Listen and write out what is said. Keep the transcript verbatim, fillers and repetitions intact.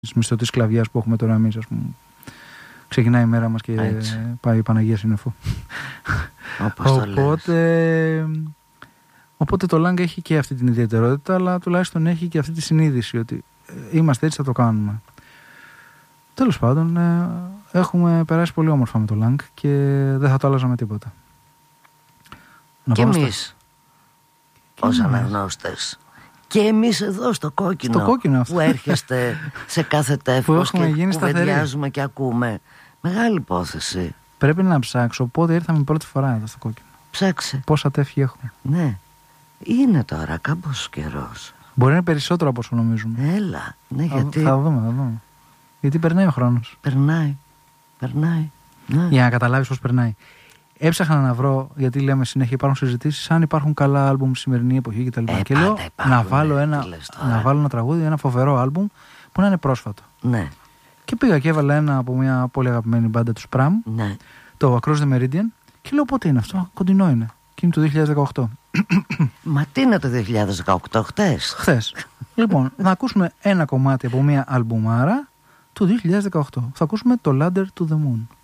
μισθωτής σκλαβιάς που έχουμε τώρα εμείς, ας πούμε. Ξεκινάει η μέρα μας και Έτσι. πάει η Παναγία Σύννεφο. Όπως το οπότε, οπότε το Λάγκ έχει και αυτή την ιδιαιτερότητα, αλλά τουλάχιστον έχει και αυτή τη συνείδηση ότι είμαστε έτσι, θα το κάνουμε. Τέλος πάντων, έχουμε περάσει πολύ όμορφα με το Λάγκ και δεν θα το άλλαζα με τίποτα. Και εμείς ως αναγνώστες. Και εμείς εδώ στο κόκκινο, στο κόκκινο που έρχεστε σε κάθε τεύχος και κουβεντιάζουμε και ακούμε. Μεγάλη υπόθεση. Πρέπει να ψάξω πότε ήρθαμε πρώτη φορά εδώ στο κόκκινο. Ψάξε. Πόσα τεύχη έχουμε. Ναι. Είναι τώρα κάμπος καιρός. Μπορεί να είναι περισσότερο από όσο νομίζουμε. Έλα. Ναι, θα, γιατί... θα δούμε, θα δούμε. Γιατί περνάει ο χρόνος. Περνάει. Περνάει. Ναι. Για να καταλάβεις πώς περνάει. Έψαχνα να βρω, γιατί λέμε συνέχεια υπάρχουν συζητήσεις, αν υπάρχουν καλά άλμπουμ σημερινή εποχή κτλ. Ε, και λέω υπάρχουν, να βάλω, ναι, ένα, να βάλω ένα τραγούδι, ένα φοβερό άλμπουμ που να είναι πρόσφατο. Ναι. Και πήγα και έβαλα ένα από μια πολύ αγαπημένη μπάντα του Spram, Ναι. το Across the Meridian, και λέω πότε είναι αυτό, κοντινό είναι. Και είναι το δύο χιλιάδες δεκαοκτώ. Μα τι είναι το δύο χιλιάδες δεκαοκτώ, χτες. Χθες. Λοιπόν, να ακούσουμε ένα κομμάτι από μια αλμπουμάρα του δύο χιλιάδες δεκαοκτώ. Θα ακούσουμε το Ladder to the Moon.